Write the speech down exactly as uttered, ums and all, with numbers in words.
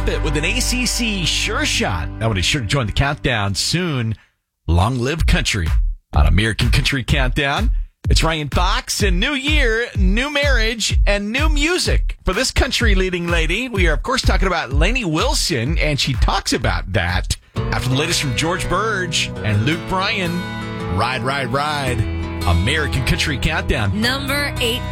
Trumpet with an A C C Sure Shot. That one is sure to join the countdown soon. Long Live Country on American Country Countdown. It's Ryan Fox, and new year, new marriage, and new music for this country leading lady. We are, of course, talking about Lainey Wilson, and she talks about that after the latest from George Burge and Luke Bryan. Ride, ride, ride. American Country Countdown. Number eight.